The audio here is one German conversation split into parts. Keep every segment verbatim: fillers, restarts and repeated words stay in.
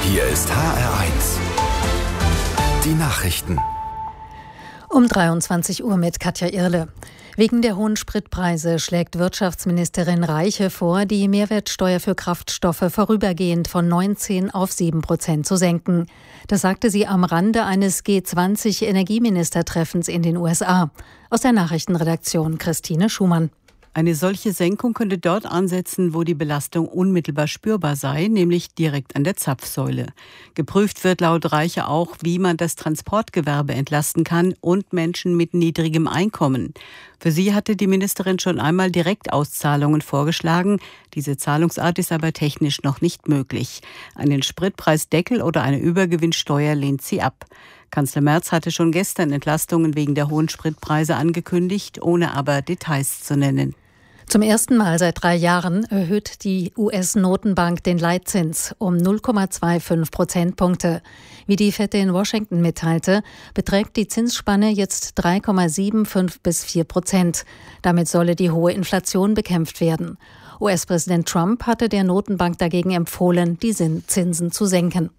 Hier ist H R eins. Die Nachrichten. Um dreiundzwanzig Uhr mit Katja Irle. Wegen der hohen Spritpreise schlägt Wirtschaftsministerin Reiche vor, die Mehrwertsteuer für Kraftstoffe vorübergehend von neunzehn auf sieben Prozent zu senken. Das sagte sie am Rande eines G zwanzig Energieministertreffens in den U S A. Aus der Nachrichtenredaktion Christine Schumann. Eine solche Senkung könnte dort ansetzen, wo die Belastung unmittelbar spürbar sei, nämlich direkt an der Zapfsäule. Geprüft wird laut Reiche auch, wie man das Transportgewerbe entlasten kann und Menschen mit niedrigem Einkommen. Für sie hatte die Ministerin schon einmal Direktauszahlungen vorgeschlagen. Diese Zahlungsart ist aber technisch noch nicht möglich. Einen Spritpreisdeckel oder eine Übergewinnsteuer lehnt sie ab. Kanzler Merz hatte schon gestern Entlastungen wegen der hohen Spritpreise angekündigt, ohne aber Details zu nennen. Zum ersten Mal seit drei Jahren erhöht die U S-Notenbank den Leitzins um null Komma fünfundzwanzig Prozentpunkte. Wie die Fed in Washington mitteilte, beträgt die Zinsspanne jetzt drei Komma fünfundsiebzig bis vier Prozent. Damit solle die hohe Inflation bekämpft werden. U S-Präsident Trump hatte der Notenbank dagegen empfohlen, die Zinsen zu senken.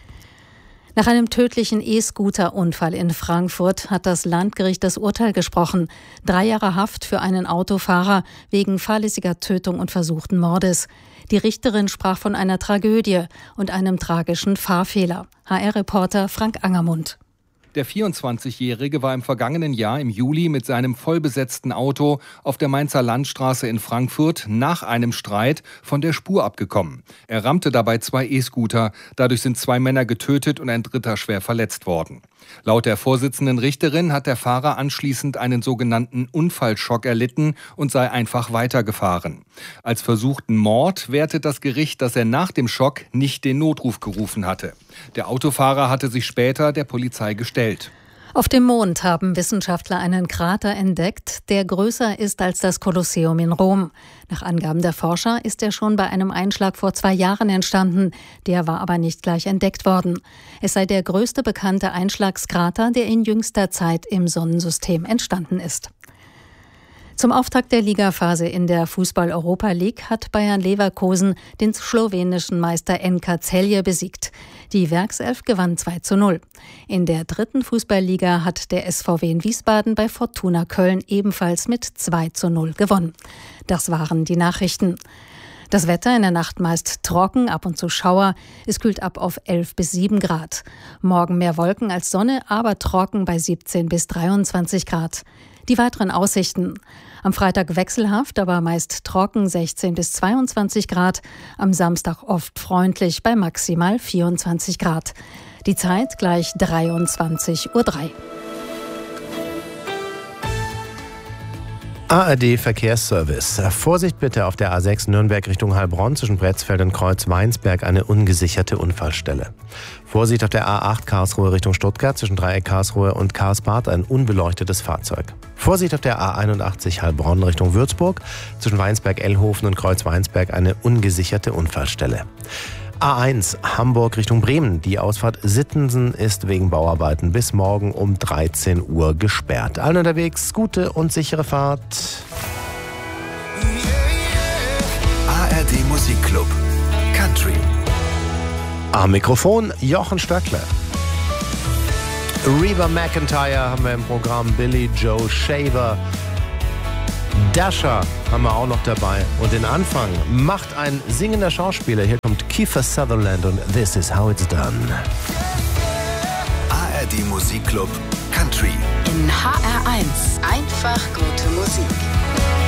Nach einem tödlichen E-Scooter-Unfall in Frankfurt hat das Landgericht das Urteil gesprochen. Drei Jahre Haft für einen Autofahrer wegen fahrlässiger Tötung und versuchten Mordes. Die Richterin sprach von einer Tragödie und einem tragischen Fahrfehler. H R-Reporter Frank Angermund. Der vierundzwanzigjährige war im vergangenen Jahr im Juli mit seinem vollbesetzten Auto auf der Mainzer Landstraße in Frankfurt nach einem Streit von der Spur abgekommen. Er rammte dabei zwei E-Scooter. Dadurch sind zwei Männer getötet und ein dritter schwer verletzt worden. Laut der Vorsitzenden Richterin hat der Fahrer anschließend einen sogenannten Unfallschock erlitten und sei einfach weitergefahren. Als versuchten Mord wertet das Gericht, dass er nach dem Schock nicht den Notruf gerufen hatte. Der Autofahrer hatte sich später der Polizei gestellt. Auf dem Mond haben Wissenschaftler einen Krater entdeckt, der größer ist als das Kolosseum in Rom. Nach Angaben der Forscher ist er schon bei einem Einschlag vor zwei Jahren entstanden. Der war aber nicht gleich entdeckt worden. Es sei der größte bekannte Einschlagskrater, der in jüngster Zeit im Sonnensystem entstanden ist. Zum Auftakt der Ligaphase in der Fußball-Europa League hat Bayer Leverkusen den slowenischen Meister N K Celje besiegt. Die Werkself gewann zwei zu null. In der dritten Fußballliga hat der S V W in Wiesbaden bei Fortuna Köln ebenfalls mit zwei zu null gewonnen. Das waren die Nachrichten. Das Wetter in der Nacht meist trocken, ab und zu Schauer. Es kühlt ab auf elf bis sieben Grad. Morgen mehr Wolken als Sonne, aber trocken bei siebzehn bis dreiundzwanzig Grad. Die weiteren Aussichten. Am Freitag wechselhaft, aber meist trocken, sechzehn bis zweiundzwanzig Grad. Am Samstag oft freundlich bei maximal vierundzwanzig Grad. Die Zeit gleich dreiundzwanzig Uhr drei. A R D Verkehrsservice. Vorsicht bitte auf der A sechs Nürnberg Richtung Heilbronn zwischen Bretzfeld und Kreuz-Weinsberg eine ungesicherte Unfallstelle. Vorsicht auf der A acht Karlsruhe Richtung Stuttgart zwischen Dreieck Karlsruhe und Karlsbad ein unbeleuchtetes Fahrzeug. Vorsicht auf der A einundachtzig Heilbronn Richtung Würzburg zwischen Weinsberg-Ellhofen und Kreuz-Weinsberg eine ungesicherte Unfallstelle. A eins Hamburg Richtung Bremen. Die Ausfahrt Sittensen ist wegen Bauarbeiten bis morgen um dreizehn Uhr gesperrt. Allen unterwegs gute und sichere Fahrt. A R D Musikclub Country. Am Mikrofon Jochen Stöckler. Reba McEntire haben wir im Programm, Billy Joe Shaver. Dasher haben wir auch noch dabei. Und den Anfang macht ein singender Schauspieler. Hier kommt Kiefer Sutherland und This Is How It's Done. A R D Musikclub Country. In H R eins. Einfach gute Musik.